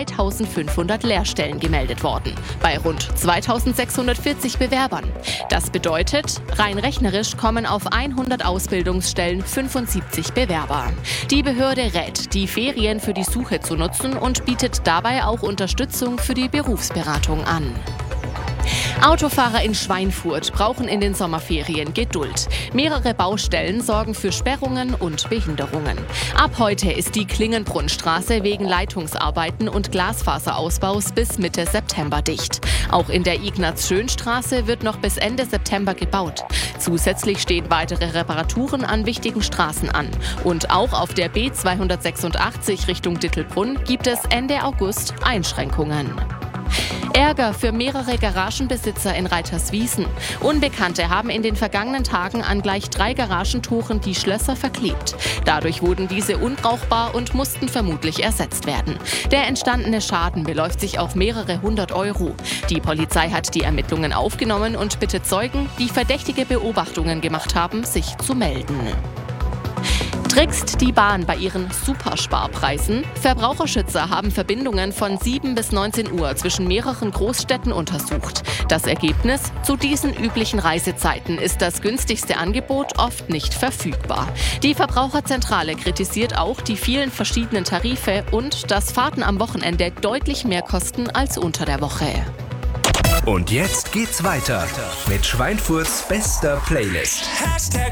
2.500 Lehrstellen gemeldet worden, bei rund 2.640 Bewerbern. Das bedeutet, rein rechnerisch kommen auf 100 Ausbildungsstellen 75 Bewerber. Die Behörde rät, die Ferien für die Suche zu nutzen und bietet dabei auch Unterstützung für die Berufsberatung an. Autofahrer in Schweinfurt brauchen in den Sommerferien Geduld. Mehrere Baustellen sorgen für Sperrungen und Behinderungen. Ab heute ist die Klingenbrunnstraße wegen Leitungsarbeiten und Glasfaserausbaus bis Mitte September dicht. Auch in der Ignaz-Schön-Straße wird noch bis Ende September gebaut. Zusätzlich stehen weitere Reparaturen an wichtigen Straßen an. Und auch auf der B286 Richtung Dittelbrunn gibt es Ende August Einschränkungen. Ärger für mehrere Garagenbesitzer in Reiterswiesen. Unbekannte haben in den vergangenen Tagen an gleich 3 Garagentoren die Schlösser verklebt. Dadurch wurden diese unbrauchbar und mussten vermutlich ersetzt werden. Der entstandene Schaden beläuft sich auf mehrere 100 Euro. Die Polizei hat die Ermittlungen aufgenommen und bittet Zeugen, die verdächtige Beobachtungen gemacht haben, sich zu melden. Trickst die Bahn bei ihren Supersparpreisen? Verbraucherschützer haben Verbindungen von 7 bis 19 Uhr zwischen mehreren Großstädten untersucht. Das Ergebnis: Zu diesen üblichen Reisezeiten ist das günstigste Angebot oft nicht verfügbar. Die Verbraucherzentrale kritisiert auch die vielen verschiedenen Tarife und dass Fahrten am Wochenende deutlich mehr kosten als unter der Woche. Und jetzt geht's weiter mit Schweinfurts bester Playlist.